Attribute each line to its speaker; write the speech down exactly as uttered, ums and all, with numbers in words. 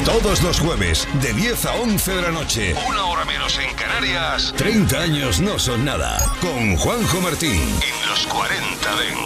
Speaker 1: Todos los jueves, de diez a once de la noche, una hora menos en Canarias, treinta años no son nada, con Juanjo Martín, en los cuarenta Dance.